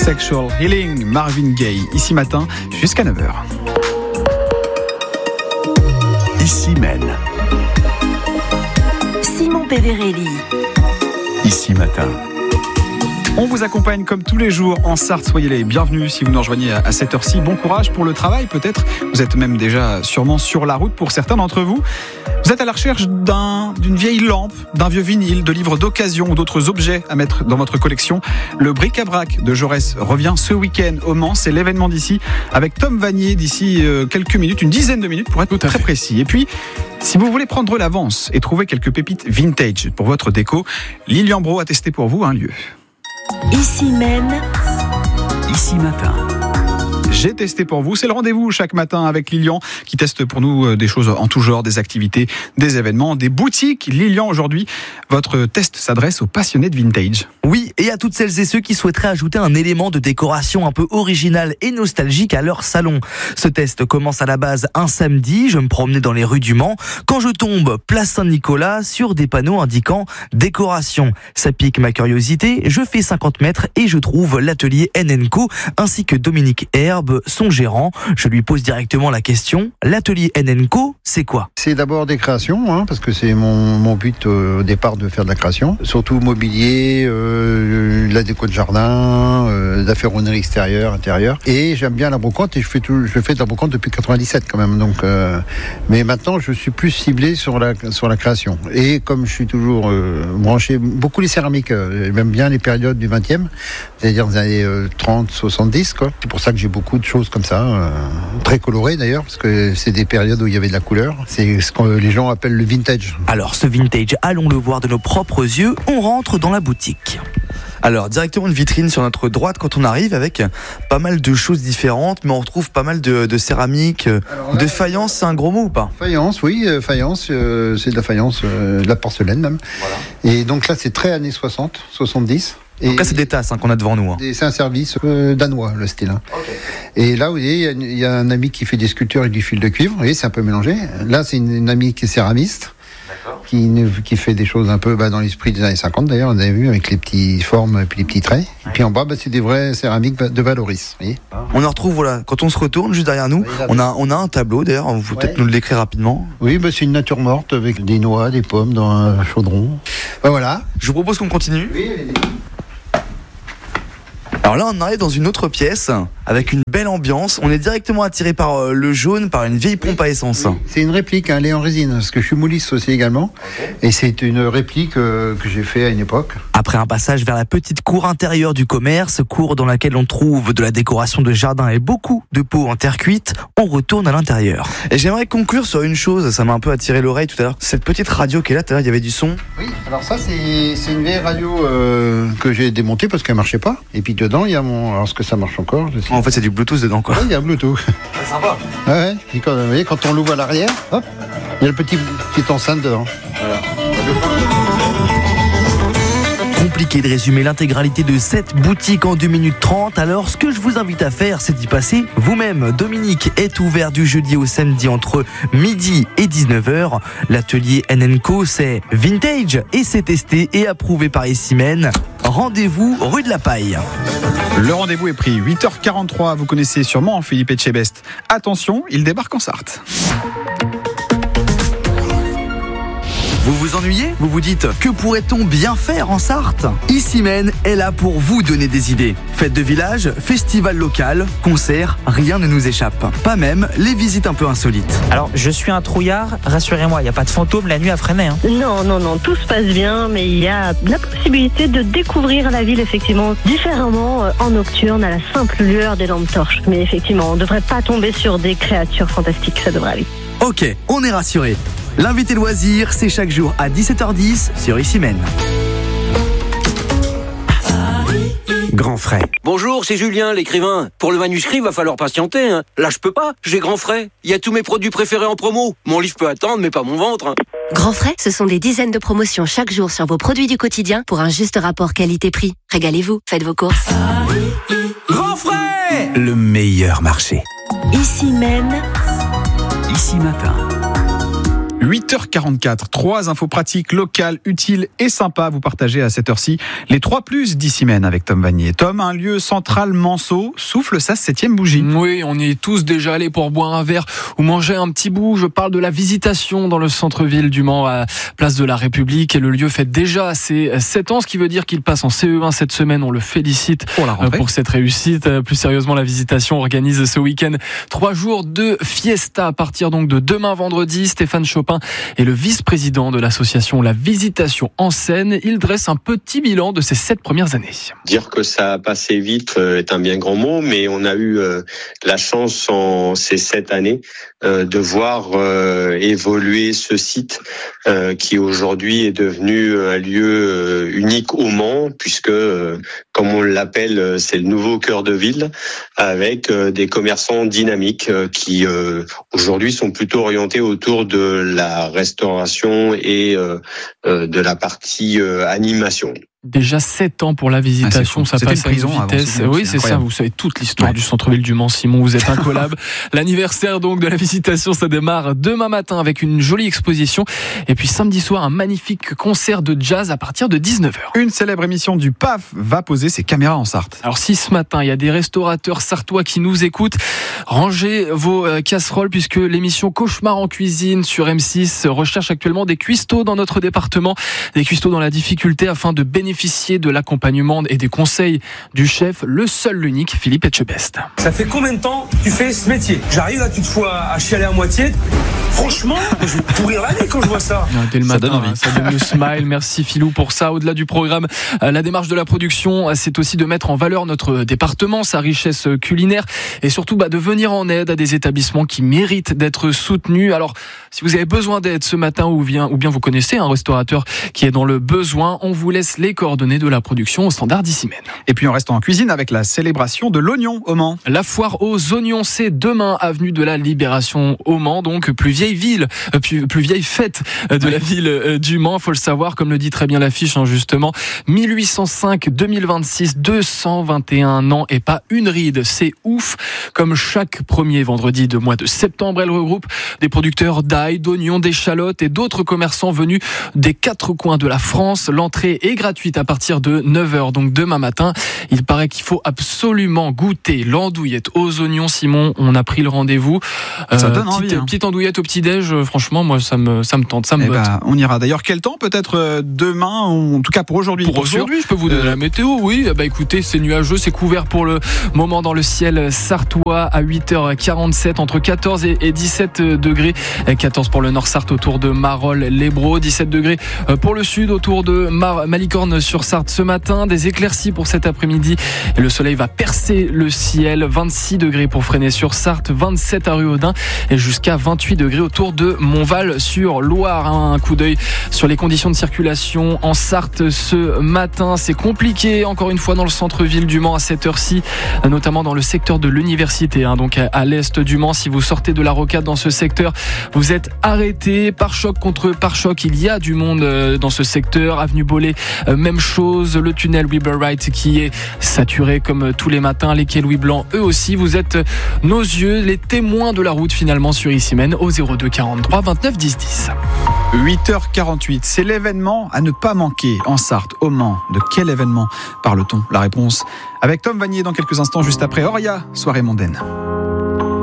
Sexual Healing, Marvin Gaye, ici matin jusqu'à 9h. Ici Maine. Simon Péverelli. Ici matin. On vous accompagne comme tous les jours en Sarthe. Soyez les bienvenus si vous nous rejoignez à cette heure-ci. Bon courage pour le travail peut-être. Vous êtes même déjà sûrement sur la route pour certains d'entre vous. Vous êtes à la recherche d'une vieille lampe, d'un vieux vinyle, de livres d'occasion ou d'autres objets à mettre dans votre collection. Le bric-à-brac de Jaurès revient ce week-end au Mans. C'est l'événement d'ici avec Tom Vanier d'ici quelques minutes, une dizaine de minutes pour être très précis. Et puis, si vous voulez prendre l'avance et trouver quelques pépites vintage pour votre déco, Lilian Bro a testé pour vous un lieu. Ici Maine. Ici matin. J'ai testé pour vous, c'est le rendez-vous chaque matin avec Lilian qui teste pour nous des choses en tout genre, des activités, des événements, des boutiques. Lilian, aujourd'hui, votre test s'adresse aux passionnés de vintage. Oui, et à toutes celles et ceux qui souhaiteraient ajouter un élément de décoration un peu original et nostalgique à leur salon. Ce test commence à la base un samedi, je me promenais dans les rues du Mans, quand je tombe place Saint-Nicolas sur des panneaux indiquant décoration. Ça pique ma curiosité, je fais 50 mètres et je trouve l'atelier NNCO ainsi que Dominique Herbe, son gérant. Je lui pose directement la question, l'atelier NNCO, c'est quoi ? C'est d'abord des créations, parce que c'est mon but au départ de faire de la création. Surtout mobilier, la déco de jardin, la ferronnerie extérieure, intérieure. Et j'aime bien la brocante et je fais de la brocante depuis 97 quand même. Donc, mais maintenant, je suis plus ciblé sur la création. Et comme je suis toujours branché, beaucoup les céramiques, j'aime bien les périodes du 20e, c'est-à-dire des années 30, 70, quoi. C'est pour ça que j'ai beaucoup de choses comme ça, très colorées d'ailleurs, parce que c'est des périodes où il y avait de la couleur. C'est ce que les gens appellent le vintage. Alors, ce vintage, allons le voir de nos propres yeux, on rentre dans la boutique. Alors, directement une vitrine sur notre droite quand on arrive avec pas mal de choses différentes, mais on retrouve pas mal de céramique, de faïence, c'est un gros mot ou pas ? Faïence, oui, faïence, c'est de la faïence, de la porcelaine même. Voilà. Et donc là, c'est très années 60, 70. Donc là, c'est des tasses qu'on a devant nous. C'est un service danois, le style. Okay. Et là, vous voyez, il y a un ami qui fait des sculptures avec du fil de cuivre. Vous voyez, c'est un peu mélangé. Là, c'est une amie qui est céramiste. Qui fait des choses un peu dans l'esprit des années 50 d'ailleurs, on avait vu avec les petites formes et puis les petits traits. Et puis en bas, c'est des vraies céramiques de Valoris. Vous voyez, on en retrouve, voilà, quand on se retourne juste derrière nous, on a un tableau d'ailleurs, vous pouvez peut-être nous le décrire rapidement. Oui, c'est une nature morte avec des noix, des pommes dans un chaudron. Voilà. Je vous propose qu'on continue. Oui. Alors là, on arrive dans une autre pièce avec une belle ambiance. On est directement attiré par le jaune, par une vieille pompe à essence. Oui. C'est une réplique, elle est en résine, parce que je suis mouliste aussi également. Okay. Et c'est une réplique que j'ai fait à une époque. Après un passage vers la petite cour intérieure du commerce, cour dans laquelle on trouve de la décoration de jardin et beaucoup de pots en terre cuite, on retourne à l'intérieur. Et j'aimerais conclure sur une chose, ça m'a un peu attiré l'oreille tout à l'heure. Cette petite radio qui est là, tout à l'heure, il y avait du son. Oui, alors ça, c'est une vieille radio que j'ai démontée parce qu'elle marchait pas. Et puis dedans, il y a alors est-ce que ça marche encore ? En fait, c'est du Bluetooth dedans, quoi. Oui, il y a Bluetooth. C'est sympa. Ouais. Et vous voyez, quand on l'ouvre à l'arrière, hop, il y a le petit enceinte dedans. Voilà. Compliqué de résumer l'intégralité de cette boutique en 2 minutes 30, alors ce que je vous invite à faire, c'est d'y passer vous-même. Dominique est ouvert du jeudi au samedi entre midi et 19h. L'atelier NNCO, c'est vintage et c'est testé et approuvé par Ici Maine. Rendez-vous rue de la Paille. Le rendez-vous est pris, 8h43, vous connaissez sûrement Philippe Etchebest. Attention, il débarque en Sarthe. Vous vous ennuyez ? Vous vous dites, que pourrait-on bien faire en Sarthe ? Ici Maine est là pour vous donner des idées. Fête de village, festival local, concert, rien ne nous échappe. Pas même les visites un peu insolites. Alors, je suis un trouillard, rassurez-moi, il n'y a pas de fantôme la nuit à Fresnay. Non, tout se passe bien, mais il y a la possibilité de découvrir la ville, effectivement, différemment en nocturne, à la simple lueur des lampes torches. Mais effectivement, on ne devrait pas tomber sur des créatures fantastiques, ça devrait aller. Ok, on est rassuré. L'invité loisir, c'est chaque jour à 17h10 sur Ici Maine. Grand frais. Bonjour, c'est Julien, l'écrivain. Pour le manuscrit, va falloir patienter. Là, je peux pas. J'ai Grand frais. Il y a tous mes produits préférés en promo. Mon livre peut attendre, mais pas mon ventre. Grand frais, ce sont des dizaines de promotions chaque jour sur vos produits du quotidien pour un juste rapport qualité-prix. Régalez-vous, faites vos courses. Grand frais, le meilleur marché. Ici Maine. Ici matin. 8h44, 3 infos pratiques, locales, utiles et sympas à vous partager à cette heure-ci. Les 3+ d'Issy-Mène avec Tom Vanier. Tom, un lieu central Manceau, souffle sa 7e bougie. Oui, on y est tous déjà allés pour boire un verre ou manger un petit bout. Je parle de la Visitation dans le centre-ville du Mans, à Place de la République. Et le lieu fête déjà ses 7 ans, ce qui veut dire qu'il passe en CE1 cette semaine. On le félicite pour cette réussite. Plus sérieusement, la Visitation organise ce week-end 3 jours de fiesta à partir donc de demain vendredi. Stéphane Chopin est le vice-président de l'association La Visitation en Seine. Il dresse un petit bilan de ces 7 premières années. Dire que ça a passé vite est un bien grand mot, mais on a eu la chance en ces 7 années de voir évoluer ce site qui aujourd'hui est devenu un lieu unique au Mans, puisque comme on l'appelle, c'est le nouveau cœur de ville, avec des commerçants dynamiques qui aujourd'hui sont plutôt orientés autour de la restauration et de la partie animation. Déjà 7 ans pour la Visitation, ça passe à une vitesse. Oui, c'est ça, vous savez toute l'histoire du centre-ville du Mans, Simon, vous êtes incollable. L'anniversaire donc de la Visitation, ça démarre demain matin avec une jolie exposition. Et puis samedi soir, un magnifique concert de jazz à partir de 19h. Une célèbre émission du PAF va poser ses caméras en Sarthe. Alors si ce matin, il y a des restaurateurs sartois qui nous écoutent, rangez vos casseroles puisque l'émission Cauchemar en cuisine sur M6 recherche actuellement des cuistots dans notre département, des cuistots dans la difficulté afin de bénéficier de l'accompagnement et des conseils du chef, le seul, l'unique, Philippe Etchebest. Ça fait combien de temps que tu fais ce métier ? J'arrive là toutefois à chialer à moitié. Franchement, je vais pourrir la vie quand je vois ça. Dès le matin, ça donne le smile. Merci Philou pour ça. Au-delà du programme, la démarche de la production, c'est aussi de mettre en valeur notre département, sa richesse culinaire et surtout de venir en aide à des établissements qui méritent d'être soutenus. Alors, si vous avez besoin d'aide ce matin ou bien vous connaissez un restaurateur qui est dans le besoin, on vous laisse les coordonnées de la production au standard d'Issy-Mène. Et puis on reste en cuisine avec la célébration de l'oignon au Mans. La foire aux oignons, c'est demain, avenue de la Libération au Mans, donc plus vieille fête de la ville du Mans, faut le savoir, comme le dit très bien l'affiche, justement. 1805-2026, 221 ans et pas une ride, c'est ouf. Comme chaque premier vendredi de mois de septembre, elle regroupe des producteurs d'ail, d'oignons, d'échalotes et d'autres commerçants venus des 4 coins de la France. L'entrée est gratuite à partir de 9h, donc demain matin. Il paraît qu'il faut absolument goûter l'andouillette aux oignons. Simon, on a pris le rendez-vous. Ça donne envie. Petite andouillette au petit-déj, franchement, moi, ça me tente, ça me botte. On ira. D'ailleurs, quel temps peut-être demain, ou en tout cas pour aujourd'hui? Pour aujourd'hui, je peux vous donner la météo, oui. Écoutez, c'est nuageux, c'est couvert pour le moment dans le ciel sartois à 8h47, entre 14 et 17 degrés. 14 pour le Nord Sarthe autour de Marolles-les-Braud, 17 degrés pour le sud autour de Malicorne-sur-Sarthe ce matin. Des éclaircies pour cet après-midi et le soleil va percer le ciel. 26 degrés pour Fresnay-sur-Sarthe, 27 à Ruaudin et jusqu'à 28 degrés autour de Montval-sur-Loire. Un coup d'œil sur les conditions de circulation en Sarthe ce matin. C'est compliqué encore une fois dans le centre-ville du Mans à cette heure-ci, notamment dans le secteur de l'université, donc à l'est du Mans. Si vous sortez de la rocade dans ce secteur, vous êtes arrêté. Pare-choc contre pare-choc, il y a du monde dans ce secteur. Avenue Bollé, même chose. Le tunnel Weber Wright qui est saturé comme tous les matins. Les quais Louis Blanc, eux aussi. Vous êtes nos yeux, les témoins de la route finalement sur Issy-Mène au 02 43 29 10 10. 8h48, c'est l'événement à ne pas manquer en Sarthe, au Mans. De quel événement parle-t-on? La réponse avec Tom Vanier dans quelques instants, juste après Oria, soirée mondaine.